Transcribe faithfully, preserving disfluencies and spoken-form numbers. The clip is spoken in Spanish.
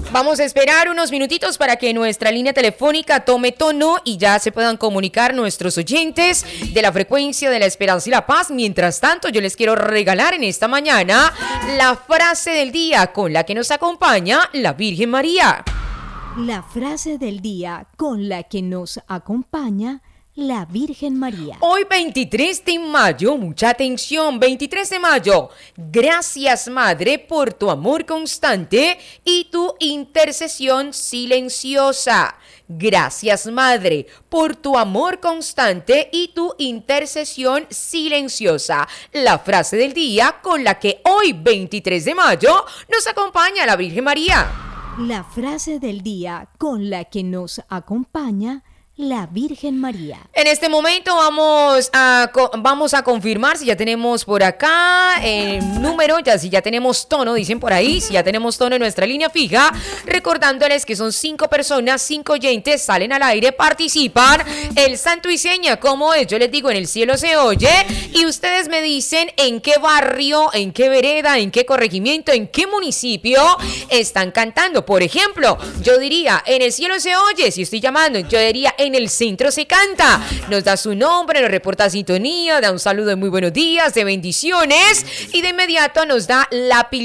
Vamos a esperar unos minutitos para que nuestra línea telefónica tome tono y ya se puedan comunicar nuestros oyentes de la frecuencia de la esperanza y la paz. Mientras tanto, yo les quiero regalar en esta mañana la frase del día con la que nos acompaña la Virgen María. La frase del día con la que nos acompaña la Virgen María. Hoy veintitrés de mayo, mucha atención, veintitrés de mayo. Gracias, Madre, por tu amor constante y tu intercesión silenciosa. Gracias, Madre, por tu amor constante y tu intercesión silenciosa. La frase del día con la que hoy veintitrés de mayo nos acompaña la Virgen María. La frase del día con la que nos acompaña la Virgen María. En este momento vamos a, vamos a confirmar si ya tenemos por acá el número, ya si ya tenemos tono, dicen por ahí, si ya tenemos tono en nuestra línea fija, recordándoles que son cinco personas, cinco oyentes, salen al aire, participan, el santo y seña, como es, yo les digo, en el cielo se oye, y ustedes me dicen en qué barrio, en qué vereda, en qué corregimiento, en qué municipio están cantando. Por ejemplo, yo diría, en el cielo se oye, si estoy llamando, yo diría, en el centro se canta. Nos da su nombre, nos reporta sintonía, da un saludo de muy buenos días, de bendiciones y de inmediato nos da la pildorita